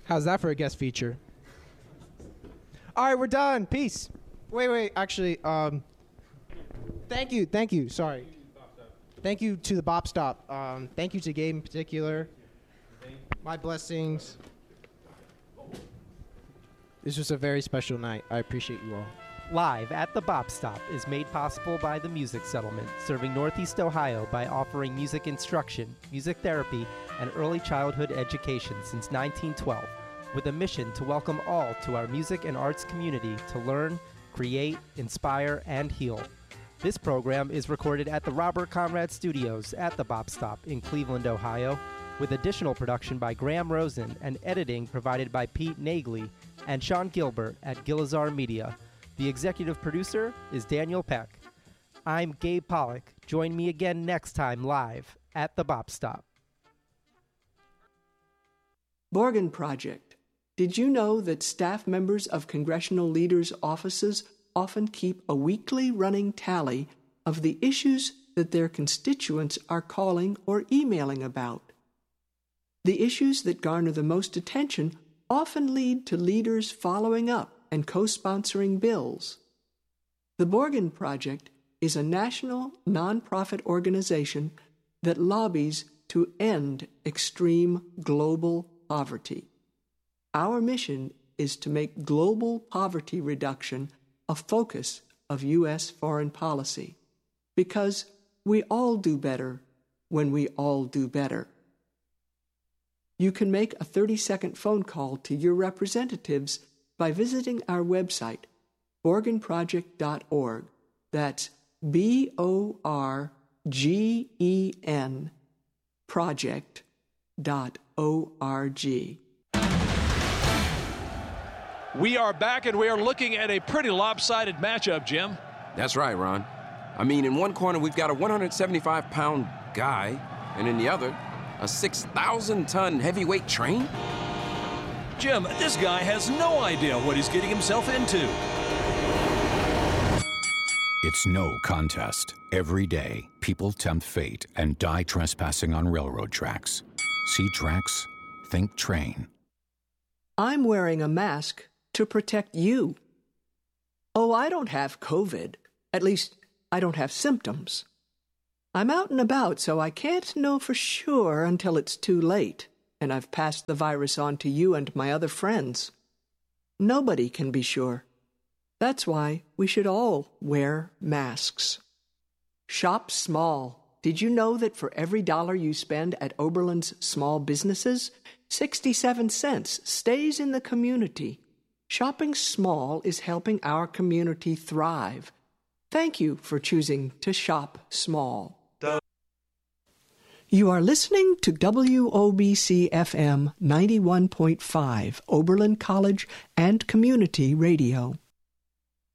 How's that for a guest feature? All right, we're done. Peace. Wait. Actually, thank you. Sorry. Thank you to the Bop Stop. Thank you to Gabe in particular. My blessings. This was a very special night. I appreciate you all. Live at the Bop Stop is made possible by the Music Settlement, serving Northeast Ohio by offering music instruction, music therapy, and early childhood education since 1912, with a mission to welcome all to our music and arts community to learn, create, inspire, and heal. This program is recorded at the Robert Conrad Studios at the Bop Stop in Cleveland, Ohio, with additional production by Graham Rosen and editing provided by Pete Nagley and Sean Gilbert at Gilizar Media. The executive producer is Daniel Peck. I'm Gabe Pollock. Join me again next time live at the Bop Stop. Borgen Project. Did you know that staff members of congressional leaders' offices often keep a weekly running tally of the issues that their constituents are calling or emailing about? The issues that garner the most attention often lead to leaders following up and co-sponsoring bills. The Borgen Project is a national nonprofit organization that lobbies to end extreme global poverty. Our mission is to make global poverty reduction a focus of U.S. foreign policy, because we all do better when we all do better. You can make a 30-second phone call to your representatives by visiting our website, borgenproject.org. That's BORGEN project.org. We are back, and we are looking at a pretty lopsided matchup, Jim. That's right, Ron. I mean, in one corner, we've got a 175-pound guy, and in the other, a 6,000-ton heavyweight train? Jim, this guy has no idea what he's getting himself into. It's no contest. Every day, people tempt fate and die trespassing on railroad tracks. See tracks, think train. I'm wearing a mask to protect you. Oh, I don't have COVID. At least, I don't have symptoms. I'm out and about, so I can't know for sure until it's too late, and I've passed the virus on to you and my other friends. Nobody can be sure. That's why we should all wear masks. Shop small. Did you know that for every $1 you spend at Oberlin's small businesses, 67 cents stays in the community? Shopping small is helping our community thrive. Thank you for choosing to shop small. You are listening to WOBC-FM 91.5, Oberlin College and Community Radio.